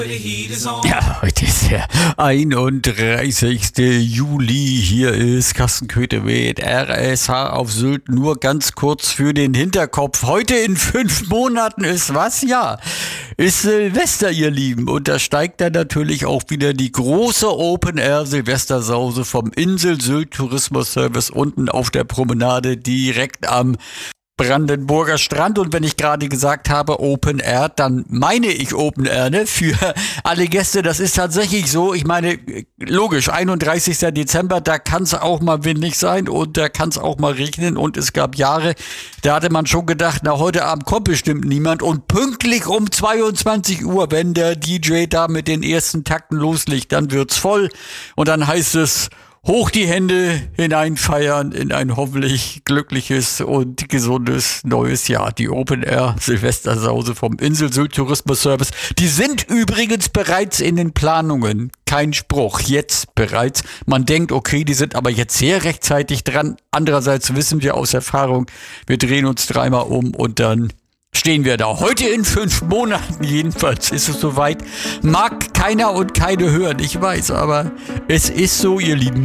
Ja, heute ist der 31. Juli. Hier ist Carsten Köthe mit RSH auf Sylt. Nur ganz kurz für den Hinterkopf. Heute in 5 Monaten ist was? Ja, ist Silvester, ihr Lieben. Und da steigt dann natürlich auch wieder die große Open-Air-Silvestersause vom Insel Sylt Tourismus Service unten auf der Promenade direkt am Brandenburger Strand. Und wenn ich gerade gesagt habe Open Air, dann meine ich Open Air, ne? Für alle Gäste, das ist tatsächlich so. Ich meine, logisch, 31. Dezember, da kann es auch mal windig sein und da kann es auch mal regnen. Und es gab Jahre, da hatte man schon gedacht, na, heute Abend kommt bestimmt niemand. Und pünktlich um 22 Uhr, wenn der DJ da mit den ersten Takten loslegt, dann wird's voll. Und dann heißt es, hoch die Hände hineinfeiern in ein hoffentlich glückliches und gesundes neues Jahr. Die Open Air Silvestersause vom Insel Sylt Tourismus Service. Die sind übrigens bereits in den Planungen. Kein Spruch, jetzt bereits. Man denkt, okay, die sind aber jetzt sehr rechtzeitig dran. Andererseits wissen wir aus Erfahrung, wir drehen uns dreimal um und dann stehen wir da. Heute in 5 Monaten jedenfalls ist es soweit. Mag keiner und keine hören, ich weiß, aber es ist so, ihr Lieben.